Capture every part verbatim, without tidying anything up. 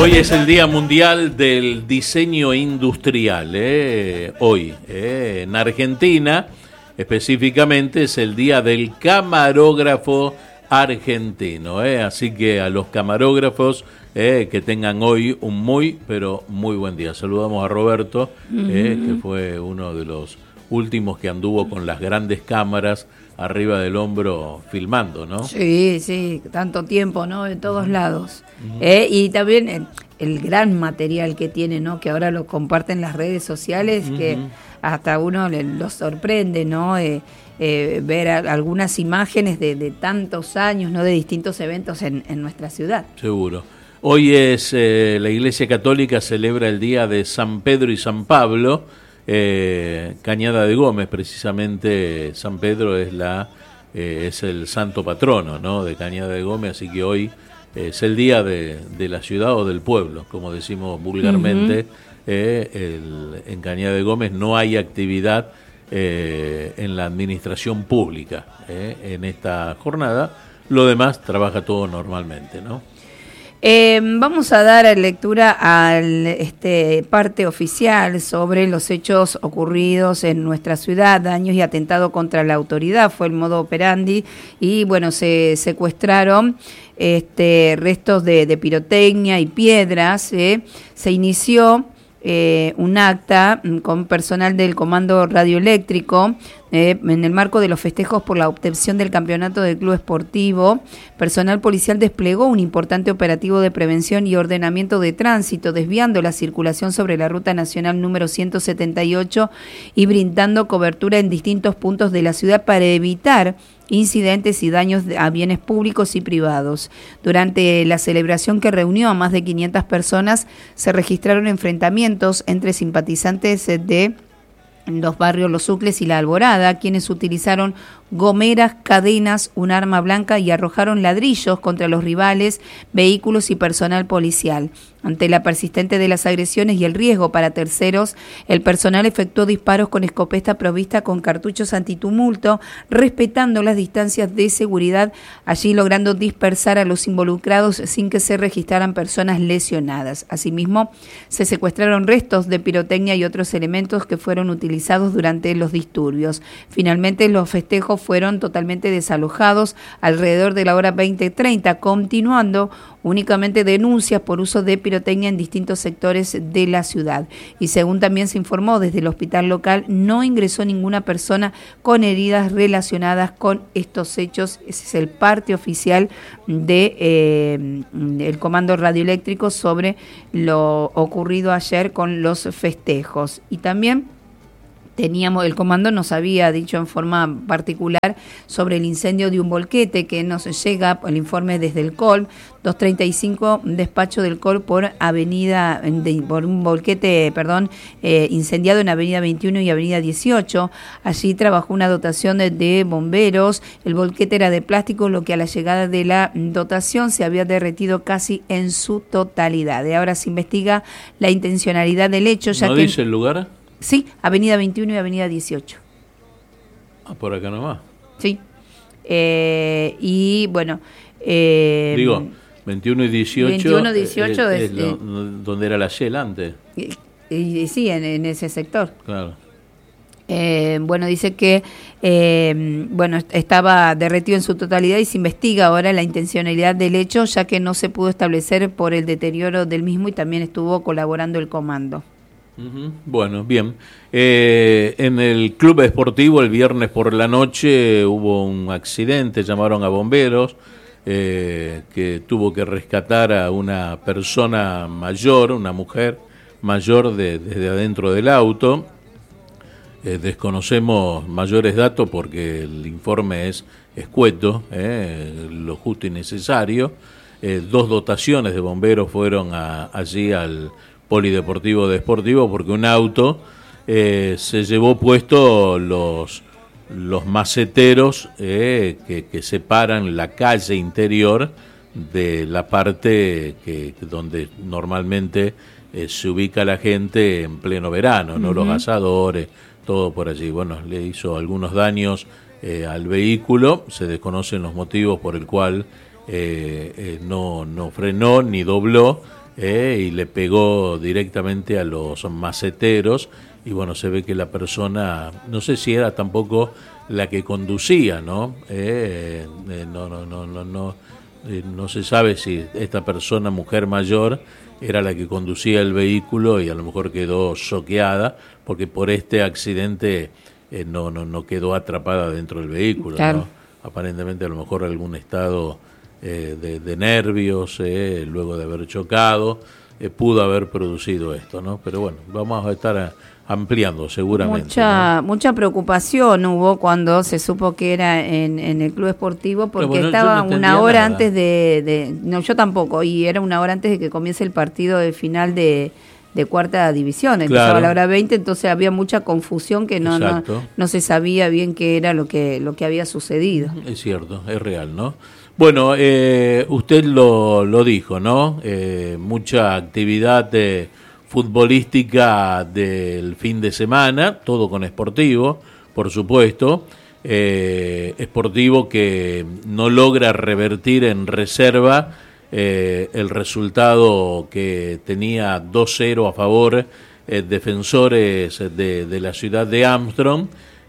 Hoy es el Día Mundial del Diseño Industrial, ¿eh? Hoy, ¿eh? En Argentina, específicamente, es el Día del Camarógrafo Argentino, ¿eh? Así que a los camarógrafos eh, que tengan hoy un muy, pero muy buen día. Saludamos a Roberto, eh, uh-huh. que fue uno de los últimos que anduvo con las grandes cámaras arriba del hombro filmando, ¿no? Sí, sí, tanto tiempo, ¿no? De todos lados. Uh-huh. Eh, y también el, el gran material que tiene, ¿no? Que ahora lo comparten las redes sociales, uh-huh. que hasta uno le, lo sorprende, ¿no? Eh, eh, ver a, algunas imágenes de, de tantos años, ¿no? De distintos eventos en, en nuestra ciudad. Seguro. Hoy es eh, la Iglesia Católica celebra el día de San Pedro y San Pablo. Eh, Cañada de Gómez, precisamente San Pedro es la eh, es el santo patrono, ¿no? De Cañada de Gómez, así que hoy eh, es el día de, de la ciudad o del pueblo, como decimos vulgarmente. Uh-huh. eh, el, en Cañada de Gómez no hay actividad eh, en la administración pública eh, en esta jornada. Lo demás trabaja todo normalmente, ¿no? Eh, vamos a dar lectura al este parte oficial sobre los hechos ocurridos en nuestra ciudad, daños y atentado contra la autoridad, fue el modo operandi, y bueno, se secuestraron este restos de, de pirotecnia y piedras, eh. se inició eh, un acta con personal del Comando Radioeléctrico, Eh, en el marco de los festejos por la obtención del campeonato del club esportivo. Personal policial desplegó un importante operativo de prevención y ordenamiento de tránsito, desviando la circulación sobre la ruta nacional número ciento setenta y ocho y brindando cobertura en distintos puntos de la ciudad para evitar incidentes y daños a bienes públicos y privados. Durante la celebración, que reunió a más de quinientas personas, se registraron enfrentamientos entre simpatizantes de en los barrios Los Sucles y La Alborada, quienes utilizaron gomeras, cadenas, un arma blanca y arrojaron ladrillos contra los rivales, vehículos y personal policial. Ante la persistente de las agresiones y el riesgo para terceros, el personal efectuó disparos con escopeta provista con cartuchos antitumulto, respetando las distancias de seguridad, allí logrando dispersar a los involucrados sin que se registraran personas lesionadas. Asimismo, se secuestraron restos de pirotecnia y otros elementos que fueron utilizados durante los disturbios. Finalmente, los festejos fueron totalmente desalojados alrededor de la hora veinte treinta, continuando únicamente denuncias por uso de pirotecnia en distintos sectores de la ciudad. Y según también se informó desde el hospital local, no ingresó ninguna persona con heridas relacionadas con estos hechos. Ese es el parte oficial de eh, el Comando Radioeléctrico sobre lo ocurrido ayer con los festejos. Y también teníamos, el comando nos había dicho en forma particular sobre el incendio de un volquete que nos llega el informe desde el C O L, doscientos treinta y cinco, despacho del C O L por avenida, de, por un volquete, perdón, eh, incendiado en avenida veintiuno y avenida dieciocho. Allí trabajó una dotación de, de bomberos, el volquete era de plástico, lo que a la llegada de la dotación se había derretido casi en su totalidad. De ahora se investiga la intencionalidad del hecho. Ya ¿No que dice el lugar? Sí, avenida veintiuno y avenida dieciocho. Ah, por acá nomás. Sí. Eh, y bueno... Eh, Digo, veintiuno y dieciocho, veintiuno, dieciocho es, es, es lo, donde era la Shell antes. Y, y, y sí, en, en ese sector. Claro. Eh, bueno, dice que eh, bueno estaba derretido en su totalidad y se investiga ahora la intencionalidad del hecho, ya que no se pudo establecer por el deterioro del mismo y también estuvo colaborando el comando. Uh-huh. Bueno, bien. Eh, en el club esportivo el viernes por la noche hubo un accidente, llamaron a bomberos, eh, que tuvo que rescatar a una persona mayor, una mujer mayor de, desde adentro del auto. Eh, desconocemos mayores datos porque el informe es escueto, eh, lo justo y necesario. Eh, dos dotaciones de bomberos fueron a, allí al Polideportivo de Sportivo porque un auto eh, se llevó puesto los, los maceteros eh, que, que separan la calle interior de la parte que donde normalmente eh, se ubica la gente en pleno verano, ¿no? Uh-huh. Los asadores, todo por allí. Bueno, le hizo algunos daños eh, al vehículo, se desconocen los motivos por el cual eh, eh, no, no frenó ni dobló. eh, y le pegó directamente a los maceteros, y bueno, se ve que la persona, no sé si era tampoco la que conducía, ¿no? Eh, eh, no, no, no, no, no, eh, no se sabe si esta persona, mujer mayor, era la que conducía el vehículo y a lo mejor quedó choqueada, porque por este accidente eh, no, no, no quedó atrapada dentro del vehículo, claro. ¿no? Aparentemente a lo mejor algún estado eh, de, de nervios, eh, luego de haber chocado, eh, pudo haber producido esto, ¿no? Pero bueno, vamos a estar a, ampliando seguramente. Mucha ¿no? mucha preocupación hubo cuando se supo que era en, en el club esportivo, porque bueno, estaba no una hora nada. antes de, de... No, yo tampoco, y era una hora antes de que comience el partido de final de... de cuarta división, empezaba claro. a la hora veinte, entonces había mucha confusión que no, no no se sabía bien qué era lo que lo que había sucedido. Es cierto, es real, ¿no? Bueno, eh, usted lo, lo dijo, ¿no? Eh, mucha actividad de, futbolística del fin de semana, todo con Sportivo, por supuesto. Eh, Sportivo que no logra revertir en reserva Eh, el resultado que tenía dos cero a favor eh, defensores de, de la ciudad de Armstrong,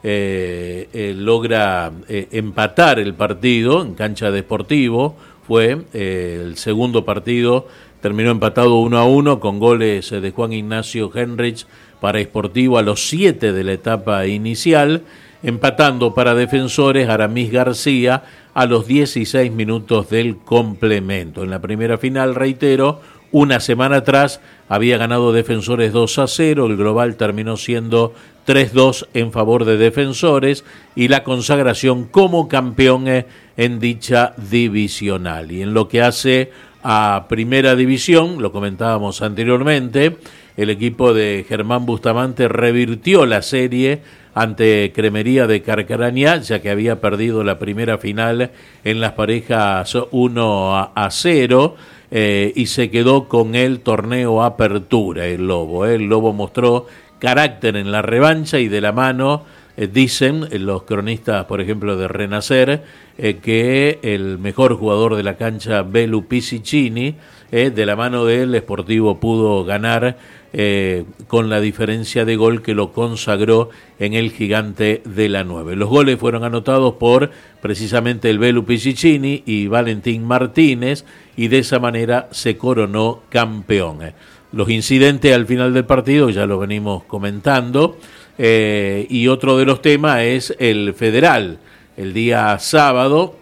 eh, eh, logra eh, empatar el partido en cancha de Sportivo, fue eh, el segundo partido, terminó empatado uno a uno con goles de Juan Ignacio Henrich para Sportivo a los siete de la etapa inicial, empatando para Defensores Aramis García a los dieciséis minutos del complemento. En la primera final, reitero, una semana atrás había ganado Defensores dos a cero, el global terminó siendo tres dos en favor de Defensores y la consagración como campeón en dicha divisional. Y en lo que hace a Primera División, lo comentábamos anteriormente, el equipo de Germán Bustamante revirtió la serie ante Cremería de Carcarañá, ya que había perdido la primera final en las parejas uno a cero, eh, y se quedó con el torneo Apertura, el Lobo. Eh. El Lobo mostró carácter en la revancha y de la mano, eh, dicen los cronistas, por ejemplo, de Renacer, eh, que el mejor jugador de la cancha, Belu Pisicini, eh, de la mano de él, Sportivo pudo ganar Eh, con la diferencia de gol que lo consagró en el Gigante de la nueve. Los goles fueron anotados por precisamente el Belu Pisicini y Valentín Martínez, y de esa manera se coronó campeón. Los incidentes al final del partido ya lo venimos comentando, eh, y otro de los temas es el federal. El día sábado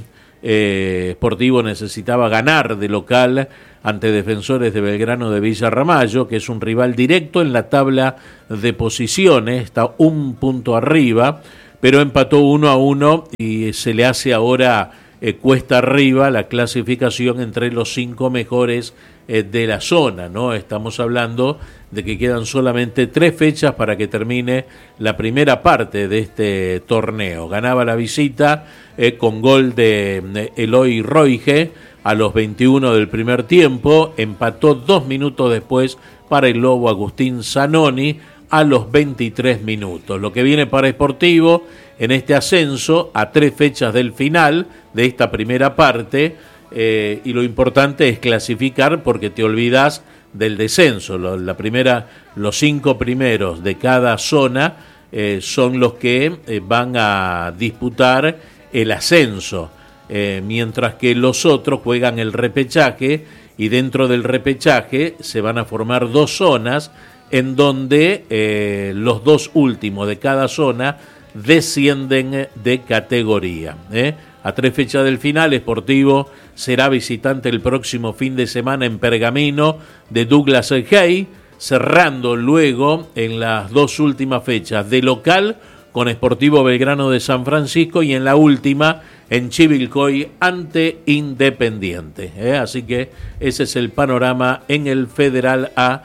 eh, Sportivo necesitaba ganar de local ante Defensores de Belgrano de Villa Ramallo, que es un rival directo en la tabla de posiciones, está un punto arriba, pero empató uno a uno y se le hace ahora eh, cuesta arriba la clasificación entre los cinco mejores eh, de la zona, ¿no? Estamos hablando de que quedan solamente tres fechas para que termine la primera parte de este torneo. Ganaba la visita eh, con gol de eh, Eloy Roige a los veintiuno del primer tiempo, empató dos minutos después para el Lobo Agustín Zanoni a los veintitrés minutos. Lo que viene para Sportivo en este ascenso a tres fechas del final de esta primera parte, eh, y lo importante es clasificar porque te olvidas del descenso. Lo, la primera, los cinco primeros de cada zona eh, son los que eh, van a disputar el ascenso. Eh, mientras que los otros juegan el repechaje, y dentro del repechaje se van a formar dos zonas en donde eh, los dos últimos de cada zona descienden de categoría. ¿eh? A tres fechas del final, Sportivo será visitante el próximo fin de semana en Pergamino de Douglas Hay, cerrando luego en las dos últimas fechas de local con Sportivo Belgrano de San Francisco, y en la última en Chivilcoy ante Independiente. ¿eh? Así que ese es el panorama en el Federal A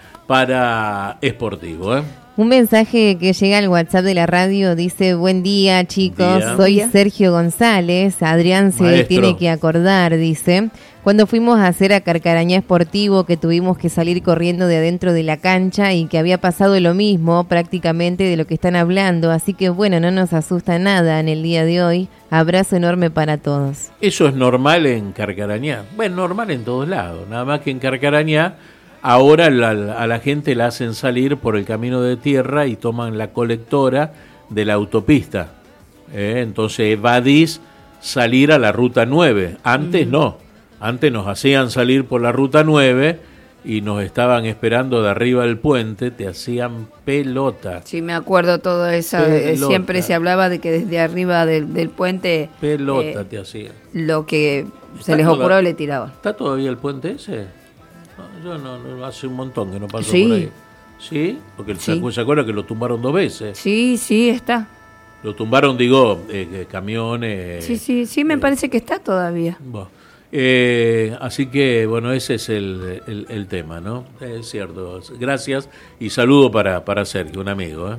para Sportivo. ¿eh? Un mensaje que llega al WhatsApp de la radio dice: buen día, chicos, día. soy día. Sergio González. Adrián se Maestro. tiene que acordar, dice, cuando fuimos a hacer a Carcarañá Sportivo, que tuvimos que salir corriendo de adentro de la cancha y que había pasado lo mismo prácticamente de lo que están hablando. Así que bueno, no nos asusta nada en el día de hoy. Abrazo enorme para todos. Eso es normal en Carcarañá. Bueno, normal en todos lados. Nada más que en Carcarañá ahora la, a la gente la hacen salir por el camino de tierra y toman la colectora de la autopista. Eh, entonces evadís salir a la ruta nueve. Antes mm. no, antes nos hacían salir por la ruta nueve y nos estaban esperando de arriba del puente, te hacían pelota. Sí, me acuerdo todo eso, pelota. Siempre se hablaba de que desde arriba del, del puente... Pelota eh, te hacían. Lo que se les ocurrió toda, le tiraban. ¿Está todavía el puente ese? No, yo no, no, hace un montón que no paso sí. por ahí. ¿Sí? Porque sí. ¿Se acuerda que lo tumbaron dos veces? Sí, sí, está. Lo tumbaron, digo, eh, camiones... Sí, sí, sí, me eh, parece que está todavía. Bueno. Eh, así que, bueno, ese es el, el, el tema, ¿no? Es cierto. Gracias y saludo para, para Sergio, un amigo, ¿eh?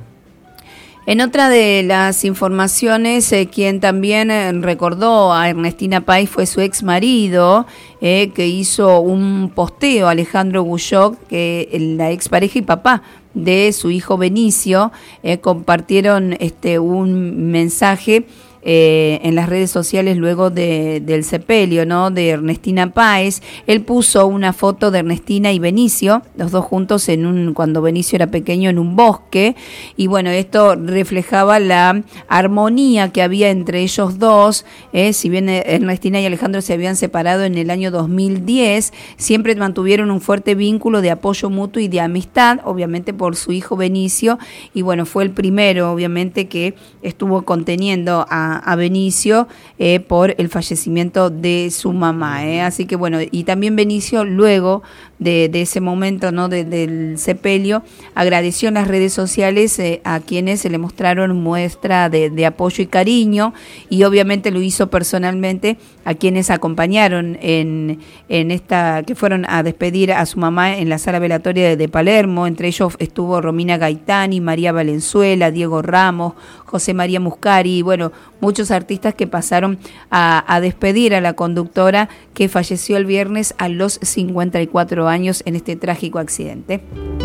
En otra de las informaciones, eh, quien también eh, recordó a Ernestina Páez fue su ex marido, eh, que hizo un posteo, Alejandro Gulloc, que la expareja y papá de su hijo Benicio, eh, compartieron este un mensaje Eh, en las redes sociales luego de, del sepelio, ¿no?, de Ernestina Páez. Él puso una foto de Ernestina y Benicio, los dos juntos en un cuando Benicio era pequeño, en un bosque, y bueno, esto reflejaba la armonía que había entre ellos dos. Eh, si bien Ernestina y Alejandro se habían separado en el año dos mil diez, siempre mantuvieron un fuerte vínculo de apoyo mutuo y de amistad, obviamente por su hijo Benicio, y bueno, fue el primero, obviamente, que estuvo conteniendo a a Benicio eh, por el fallecimiento de su mamá, eh. Así que bueno, y también Benicio luego de, de ese momento, ¿no?, de, del sepelio, agradeció en las redes sociales eh, a quienes se le mostraron muestra de, de apoyo y cariño, y obviamente lo hizo personalmente a quienes acompañaron en, en esta, que fueron a despedir a su mamá en la sala velatoria de, de Palermo. Entre ellos estuvo Romina Gaitani, María Valenzuela, Diego Ramos, José María Muscari, y bueno, muchos artistas que pasaron a, a despedir a la conductora que falleció el viernes a los cincuenta y cuatro años en este trágico accidente.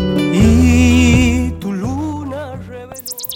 Y tu luna reveló.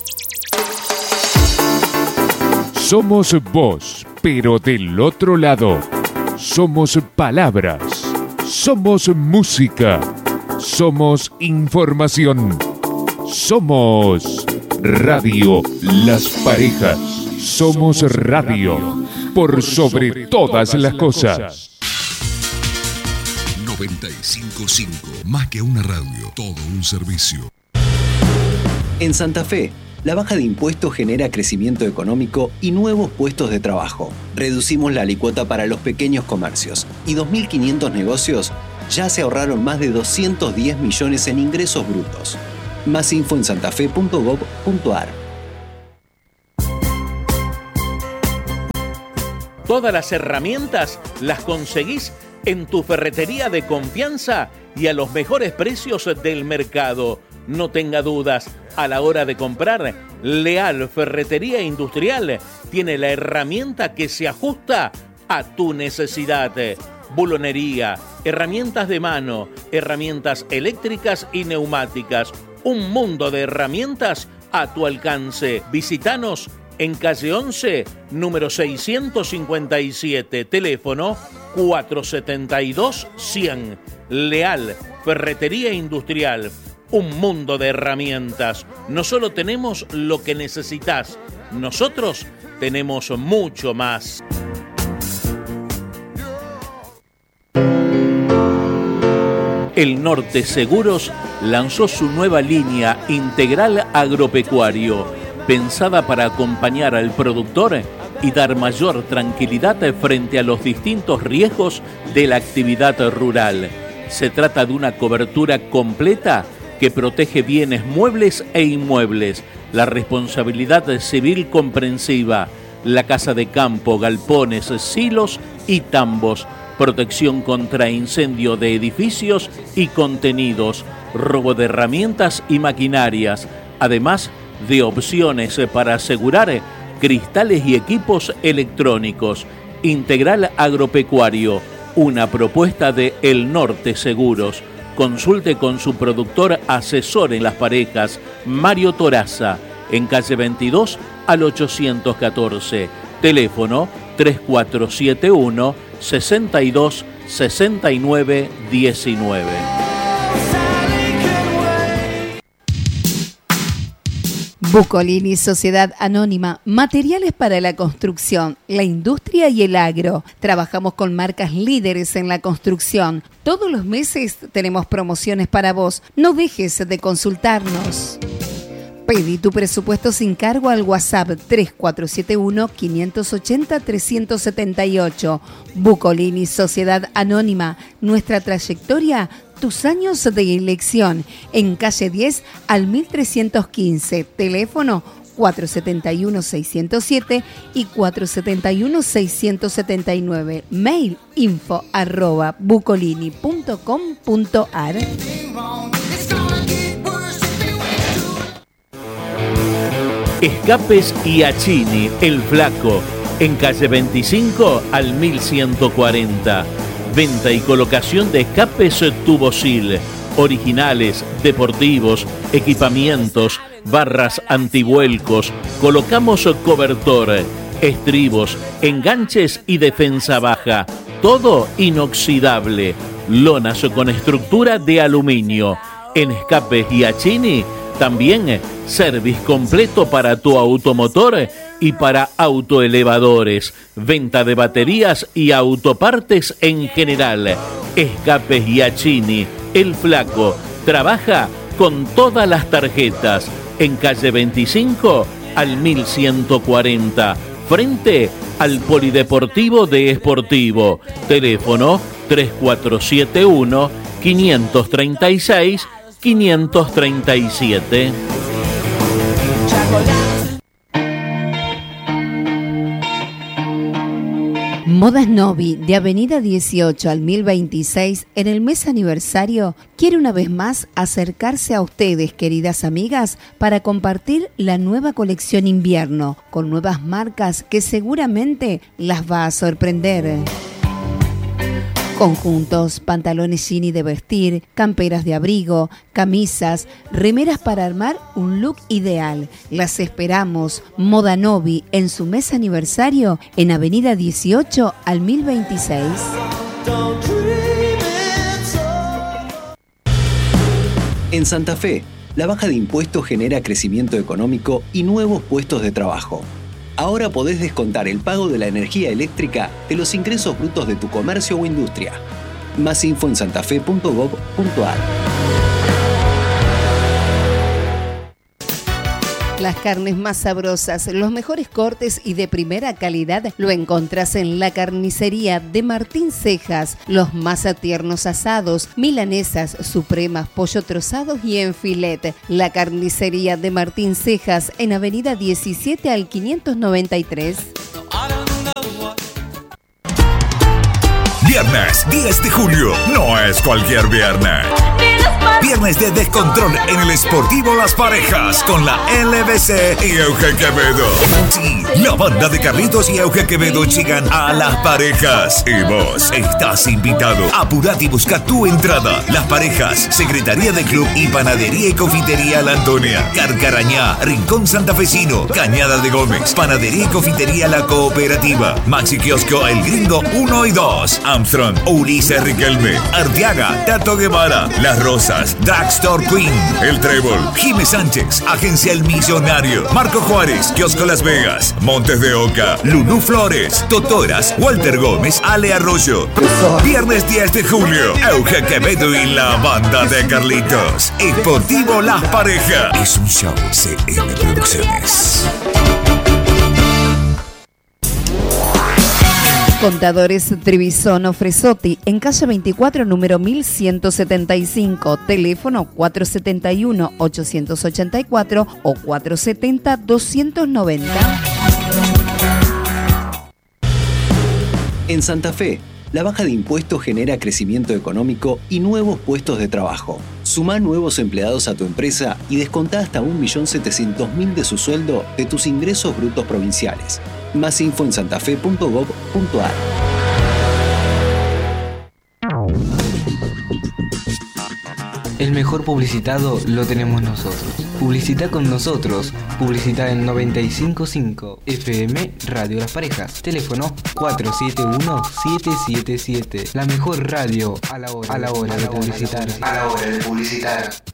Somos voz, pero del otro lado. Somos palabras. Somos música. Somos información. Somos Radio Las Parejas. Somos radio, por sobre todas las cosas. noventa y cinco punto cinco, más que una radio, todo un servicio. En Santa Fe, la baja de impuestos genera crecimiento económico y nuevos puestos de trabajo. Reducimos la alícuota para los pequeños comercios y dos mil quinientos negocios ya se ahorraron más de doscientos diez millones en ingresos brutos. Más info en santafe punto gob punto ar. Todas las herramientas las conseguís en tu ferretería de confianza y a los mejores precios del mercado. No tenga dudas, a la hora de comprar, Leal Ferretería Industrial tiene la herramienta que se ajusta a tu necesidad. Bulonería, herramientas de mano, herramientas eléctricas y neumáticas. Un mundo de herramientas a tu alcance. Visítanos en calle once, número seiscientos cincuenta y siete, teléfono cuatrocientos setenta y dos cien. Leal Ferretería Industrial, un mundo de herramientas. No solo tenemos lo que necesitas, nosotros tenemos mucho más. El Norte Seguros lanzó su nueva línea integral agropecuario, pensada para acompañar al productor y dar mayor tranquilidad frente a los distintos riesgos de la actividad rural. Se trata de una cobertura completa que protege bienes muebles e inmuebles, la responsabilidad civil comprensiva, la casa de campo, galpones, silos y tambos, protección contra incendio de edificios y contenidos, robo de herramientas y maquinarias, además de opciones para asegurar cristales y equipos electrónicos. Integral Agropecuario, una propuesta de El Norte Seguros. Consulte con su productor asesor en las parejas, Mario Toraza, en calle veintidós al ochocientos catorce. Teléfono tres cuatro siete uno, seis dos seis nueve uno nueve. Bucolini Sociedad Anónima, materiales para la construcción, la industria y el agro. Trabajamos con marcas líderes en la construcción. Todos los meses tenemos promociones para vos. No dejes de consultarnos. Pedí tu presupuesto sin cargo al WhatsApp tres cuatro siete uno, cinco ocho cero, tres siete ocho. Bucolini Sociedad Anónima, nuestra trayectoria, tus años de elección. En calle diez al mil trescientos quince, teléfono cuatro siete uno, seis cero siete y cuatro siete uno, seis siete nueve. Mail info arroba bucolini punto com punto ar. Escapes Iachini, El Flaco, en calle veinticinco al mil ciento cuarenta. Venta y colocación de escapes Tubosil, originales, deportivos, equipamientos, barras antivuelcos. Colocamos cobertor, estribos, enganches y defensa baja. Todo inoxidable. Lonas con estructura de aluminio. En Escapes Iachini también service completo para tu automotor y para autoelevadores. Venta de baterías y autopartes en general. Escapes Iachini, El Flaco. Trabaja con todas las tarjetas. En calle veinticinco al mil ciento cuarenta. Frente al Polideportivo de Esportivo. Teléfono tres cuatro siete uno, cinco tres seis, cinco tres siete. Modas Novi, de Avenida dieciocho al mil veintiséis, en el mes aniversario, quiere una vez más acercarse a ustedes, queridas amigas, para compartir la nueva colección invierno, con nuevas marcas que seguramente las va a sorprender. Conjuntos, pantalones chini de vestir, camperas de abrigo, camisas, remeras para armar un look ideal. Las esperamos. Moda Novi en su mes aniversario en Avenida dieciocho al mil veintiséis. En Santa Fe, la baja de impuestos genera crecimiento económico y nuevos puestos de trabajo. Ahora podés descontar el pago de la energía eléctrica de los ingresos brutos de tu comercio o industria. Más info en santafe punto gob punto ar. Las carnes más sabrosas, los mejores cortes y de primera calidad lo encontrás en la carnicería de Martín Cejas. Los más tiernos asados, milanesas, supremas, pollo trozados y en filet. La carnicería de Martín Cejas en Avenida diecisiete al quinientos noventa y tres. Viernes diez de julio, no es cualquier viernes. Viernes de descontrol en el Sportivo Las Parejas con la L B C y Euge Quevedo. Sí, la banda de Carlitos y Euge Quevedo llegan a Las Parejas. Y vos estás invitado. Apurate y busca tu entrada. Las Parejas, Secretaría de Club y Panadería y Confitería La Antonia. Carcarañá, Rincón Santafesino, Cañada de Gómez, Panadería y Confitería La Cooperativa. Maxi Kiosco El Gringo uno y dos. Armstrong, Ulises Riquelme, Arteaga, Tato Guevara, Las Rosas, Drugstore Queen, El Trébol, Jimé Sánchez, Agencia El Millonario, Marco Juárez, Kiosco Las Vegas, Montes de Oca, Lulú Flores, Totoras, Walter Gómez, Ale Arroyo. Viernes diez de julio, Euge Quevedo y la banda de Carlitos. Sportivo Las Parejas. Es un show C M Producciones. Contadores Trevisono Fresotti, en calle veinticuatro, número mil ciento setenta y cinco, teléfono cuatro siete uno, ocho ocho cuatro o cuatro siete cero, dos nueve cero. En Santa Fe, la baja de impuestos genera crecimiento económico y nuevos puestos de trabajo. Sumá nuevos empleados a tu empresa y descontá hasta un millón setecientos mil de su sueldo de tus ingresos brutos provinciales. Más info en santafe punto gob punto ar. El mejor publicitado lo tenemos nosotros. Publicita con nosotros. Publicita en noventa y cinco punto cinco F M Radio Las Parejas. Teléfono cuatro siete uno, siete siete siete. La mejor radio a la hora, a la hora de publicitar. A la hora de publicitar.